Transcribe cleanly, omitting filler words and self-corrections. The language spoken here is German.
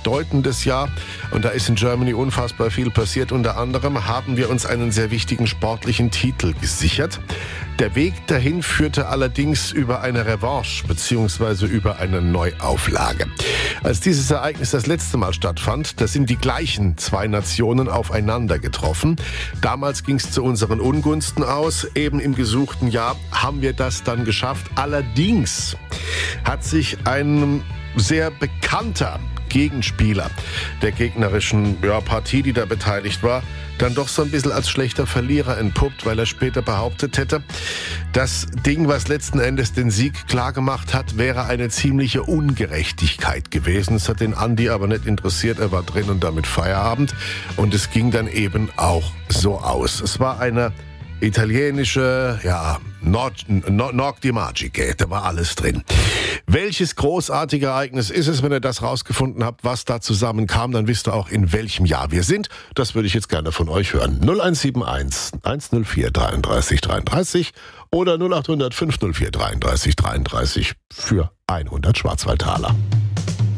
bedeutendes Jahr und da ist in Germany unfassbar viel passiert. Unter anderem haben wir uns einen sehr wichtigen sportlichen Titel gesichert. Der Weg dahin führte allerdings über eine Revanche bzw. über eine Neuauflage. Als dieses Ereignis das letzte Mal stattfand, da sind die gleichen zwei Nationen aufeinander getroffen. Damals ging es zu unseren Ungunsten aus. Eben im gesuchten Jahr haben wir das dann geschafft. Allerdings hat sich ein sehr bekannter Gegenspieler der gegnerischen Partie, die da beteiligt war, dann doch so ein bisschen als schlechter Verlierer entpuppt, weil er später behauptet hätte, das Ding, was letzten Endes den Sieg klargemacht hat, wäre eine ziemliche Ungerechtigkeit gewesen. Es hat den Andi aber nicht interessiert, er war drin und damit Feierabend. Und es ging dann eben auch so aus. Es war eine italienische, Noc di Magiche, da war alles drin. Welches großartige Ereignis ist es, wenn ihr das rausgefunden habt, was da zusammenkam, dann wisst ihr auch, in welchem Jahr wir sind. Das würde ich jetzt gerne von euch hören. 0171 104 33 33 oder 0800 504 33 33 für 100 Schwarzwaldtaler.